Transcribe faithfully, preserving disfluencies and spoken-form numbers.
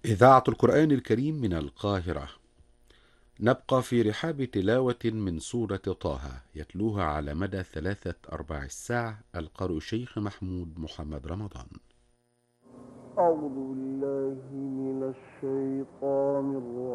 إذاعة القرآن الكريم من القاهرة. نبقى في رحاب تلاوة من سورة طه، يتلوها على مدى ثلاثة أرباع الساعة القارئ الشيخ محمود محمد رمضان. أعوذ بالله من الشيطان الرجيم.